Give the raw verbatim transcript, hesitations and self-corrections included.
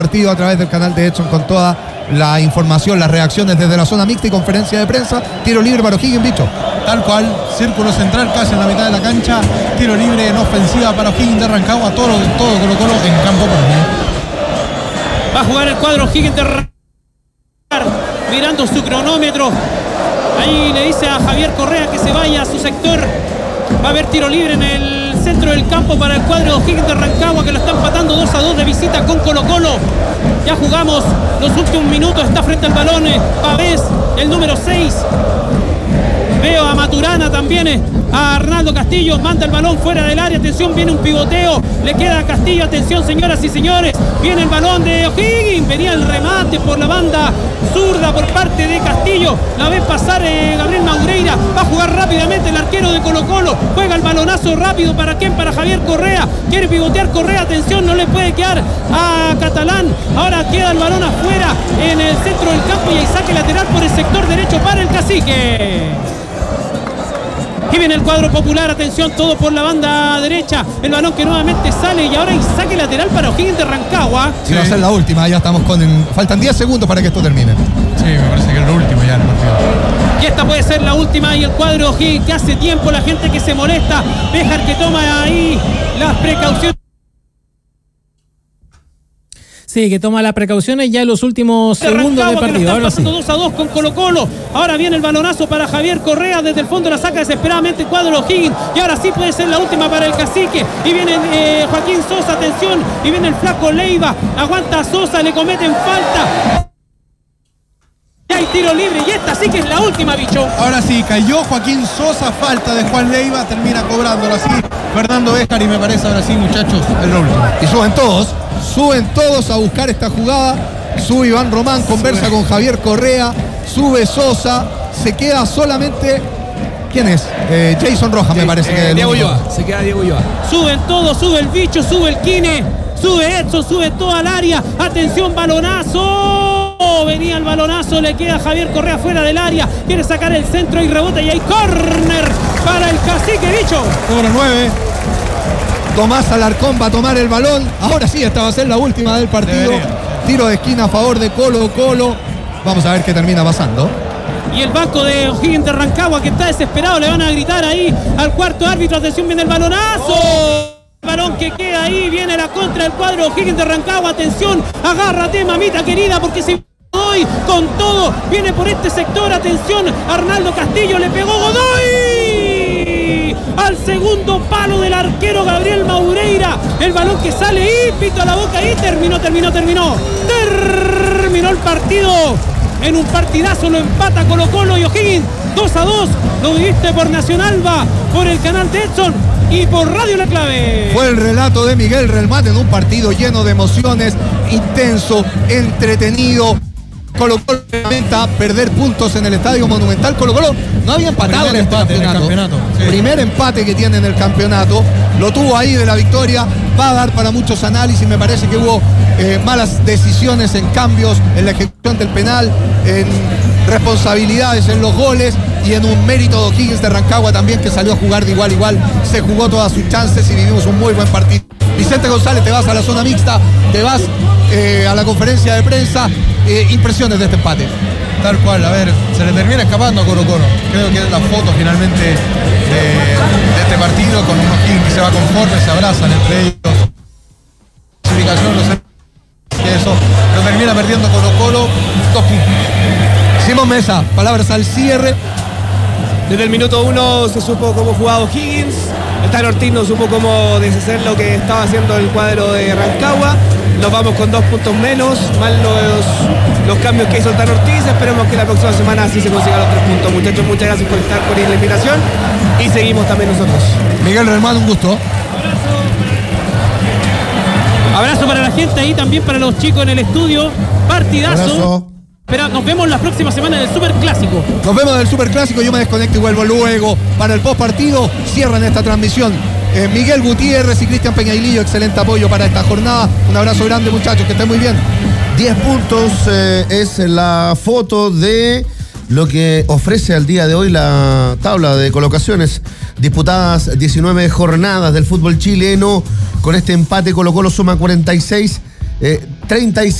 partido a través del canal de Edson con toda la información, las reacciones desde la zona mixta y conferencia de prensa. Tiro libre para O'Higgins, bicho. Tal cual, círculo central casi en la mitad de la cancha, tiro libre en ofensiva para O'Higgins de Rancagua, todo, todo Colo Colo en campo propio. Va a jugar el cuadro O'Higgins de Rancagua, mirando su cronómetro. Ahí le dice a Javier Correa que se vaya a su sector. Va a haber tiro libre en el centro del campo para el cuadro de O'Higgins de Rancagua, que lo está empatando dos a dos de visita con Colo Colo. Ya jugamos los últimos minutos, está frente al balón Pavés, el número seis. Veo a Maturana también, a Arnaldo Castillo, manda el balón fuera del área, atención, viene un pivoteo, le queda a Castillo, atención señoras y señores, viene el balón de O'Higgins, venía el remate por la banda zurda por parte de Castillo, la ve pasar eh, Gabriel Maureira, va a jugar rápidamente el arquero de Colo Colo, juega el balonazo rápido, ¿para quién? Para Javier Correa, quiere pivotear Correa, atención, no le puede quedar a Catalán, ahora queda el balón afuera en el centro del campo y hay saque lateral por el sector derecho para el Cacique. Y viene el cuadro popular, atención, todo por la banda derecha. El balón que nuevamente sale y ahora hay saque lateral para O'Higgins de Rancagua. Sí, va a ser la última, ya estamos con... En, faltan diez segundos para que esto termine. Sí, me parece que es lo último ya en el partido. Y esta puede ser la última y el cuadro O'Higgins que hace tiempo, la gente que se molesta, Béjar que toma ahí las precauciones. Sí, que toma las precauciones ya en los últimos segundos del partido. Ahora sí. dos a dos con Colo Colo. Ahora viene el balonazo para Javier Correa. Desde el fondo la saca desesperadamente el cuadro O'Higgins. Y ahora sí puede ser la última para el Cacique. Y viene eh, Joaquín Sosa, atención. Y viene el flaco Leiva. Aguanta Sosa, le cometen falta. Y hay tiro libre. Y esta sí que es la última, bicho. Ahora sí, cayó Joaquín Sosa. Falta de Juan Leiva. Termina cobrándolo así Fernando Béjar. Y me parece ahora sí, muchachos, es lo último. Y suben todos. Suben todos a buscar esta jugada. Sube Iván Román, conversa con Javier Correa. Sube Sosa. Se queda solamente... ¿Quién es? Eh, Jason Rojas, sí, me parece eh, que... Diego Ulloa. Se queda Diego Ulloa. Suben todos, sube el bicho, sube el Kine. Sube Edson, sube toda el área. Atención, balonazo. Venía el balonazo, le queda Javier Correa fuera del área. Quiere sacar el centro y rebota y hay córner para el Cacique, bicho. Número nueve. Tomás Alarcón va a tomar el balón. Ahora sí, esta va a ser la última del partido. Debería. Tiro de esquina a favor de Colo Colo. Vamos a ver qué termina pasando. Y el banco de O'Higgins de Rancagua que está desesperado. Le van a gritar ahí al cuarto árbitro. Atención, viene el balonazo. Oh. El balón que queda ahí. Viene la contra del cuadro O'Higgins de Rancagua. Atención, agárrate, mamita querida, porque si Godoy con todo viene por este sector. Atención, Arnaldo Castillo le pegó Godoy al segundo palo del arquero Gabriel Maureira. El balón que sale y pito a la boca y terminó, terminó, terminó. Terminó el partido. En un partidazo lo empata Colo Colo y O'Higgins dos a dos. Lo viviste por Nacional Va, por el canal de Edson y por Radio La Clave. Fue el relato de Miguel Relmán en un partido lleno de emociones, intenso, entretenido. Colo Colo lamenta perder puntos en el Estadio Monumental. Colo Colo no había empatado en este campeonato. En el campeonato sí. Primer empate que tiene en el campeonato. Lo tuvo ahí de la victoria. Va a dar para muchos análisis. Me parece que hubo eh, malas decisiones en cambios en la ejecución del penal, en responsabilidades en los goles y en un mérito de O'Higgins de Rancagua también, que salió a jugar de igual a igual. Se jugó todas sus chances y vivimos un muy buen partido. Vicente González, te vas a la zona mixta, te vas eh, a la conferencia de prensa. Eh, impresiones de este empate. Tal cual, a ver, se le termina escapando a Colo Colo. Creo que es la foto finalmente de, de este partido, con un O'Higgins que se va conforme, se abrazan entre ellos. Clasificación, no sé que eso, lo termina perdiendo Colo Colo, dos puntos. Simón Mesa, palabras al cierre. Desde el minuto uno se supo cómo jugaba O'Higgins. El Tano Ortiz no supo cómo deshacer lo que estaba haciendo el cuadro de Rancagua. Nos vamos con dos puntos menos, más los, los cambios que hizo el Tano Ortiz. Esperemos que la próxima semana así se consigan los tres puntos. Muchachos, muchas gracias por estar, por ir a la invitación. Y seguimos también nosotros. Miguel Relmán, un gusto. Abrazo para la gente ahí, también para los chicos en el estudio. Partidazo. Abrazo. Pero nos vemos la próxima semana en el Superclásico. Nos vemos en el Superclásico. Yo me desconecto y vuelvo luego para el post partido. Cierran esta transmisión eh, Miguel Gutiérrez y Cristian Peñailillo. Excelente apoyo para esta jornada. Un abrazo grande, muchachos, que estén muy bien. diez puntos eh, es la foto de lo que ofrece al día de hoy la tabla de colocaciones. Disputadas diecinueve jornadas del fútbol chileno. Con este empate, Colo Colo suma cuarenta y seis. Eh, treinta y